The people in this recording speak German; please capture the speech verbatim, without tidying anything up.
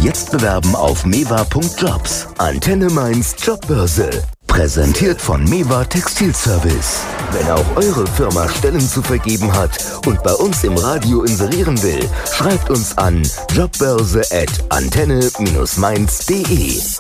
Jetzt bewerben auf mewa punkt jobs. Antenne Mainz Jobbörse. Präsentiert von mewa Textilservice. Wenn auch eure Firma Stellen zu vergeben hat und bei uns im Radio inserieren will, schreibt uns an jobbörse at antenne Bindestrich mainz punkt de.